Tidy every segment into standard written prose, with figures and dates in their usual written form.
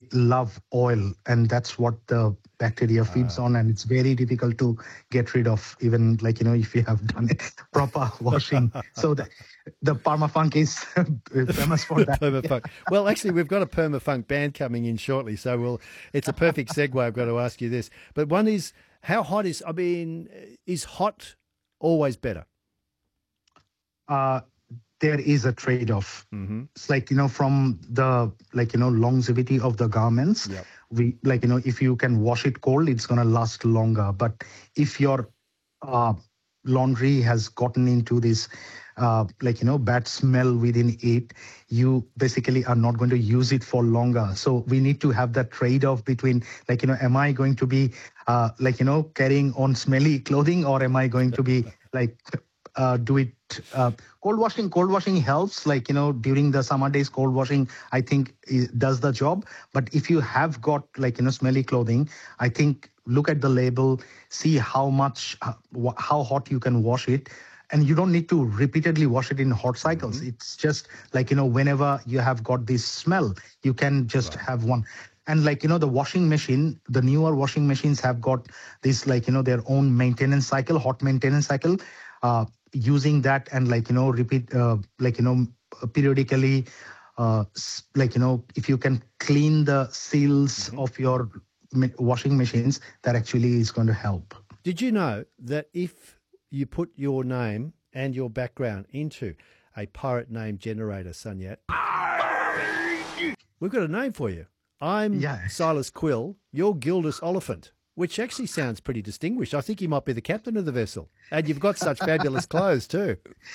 love oil, and that's what the bacteria feeds on, and it's very difficult to get rid of, even like if you have done a proper washing. So the permafunk is famous for that. Permafunk. Well, actually, we've got a permafunk band coming in shortly, so it's a perfect segue. I've got to ask you this, but one is, how hot is? I mean, is hot always better? There is a trade-off. Mm-hmm. It's like, from the longevity of the garments. Yep. We if you can wash it cold, it's gonna last longer. But if your laundry has gotten into this bad smell within it, you basically are not going to use it for longer. So we need to have that trade-off between am I going to be carrying on smelly clothing, or am I going to be do it cold washing helps, during the summer days. Cold washing, I think, does the job. But if you have got smelly clothing, I think look at the label, see how hot you can wash it, and you don't need to repeatedly wash it in hot cycles. Mm-hmm. It's just whenever you have got this smell, you can just have one. And the washing machine, the newer washing machines have got this their own maintenance cycle, hot maintenance cycle. Using that and repeat periodically, if you can clean the seals of your washing machines, that actually is going to help. Did you know that if you put your name and your background into a pirate name generator, Sunyat, we've got a name for you. I'm Silas Quill, you're Gildas Oliphant, which actually sounds pretty distinguished. I think you might be the captain of the vessel. And you've got such fabulous clothes too.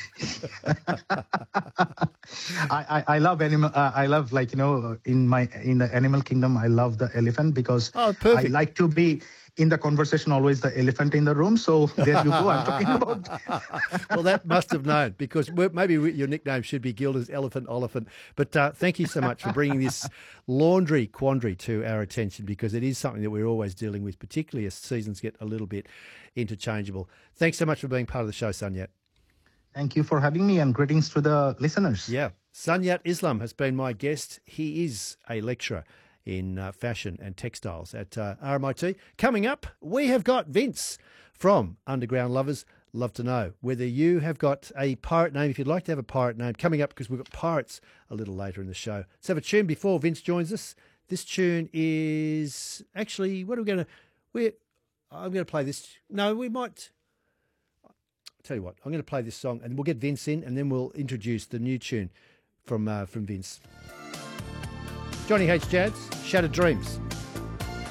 I love animal. I love in the animal kingdom, I love the elephant because I like to be in the conversation always the elephant in the room. So there you go. I'm talking about. Well, that must have known, because maybe your nickname should be Gildas Elephant Oliphant. But thank you so much for bringing this laundry quandary to our attention, because it is something that we're always dealing with, particularly as seasons get a little bit interchangeable. Thanks so much for being part of the show, Sunyat. Thank you for having me, and greetings to the listeners. Yeah. Sunyat Islam has been my guest. He is a lecturer in fashion and textiles at RMIT. Coming up, we have got Vince from Underground Lovers. Love to know whether you have got a pirate name, if you'd like to have a pirate name, coming up, because we've got pirates a little later in the show. Let's have a tune before Vince joins us. This tune is actually, what are we going to... I'm going to play this. No, we might... I'll tell you what, I'm going to play this song and we'll get Vince in, and then we'll introduce the new tune from Vince. Johnny H. Jazz, Shattered Dreams.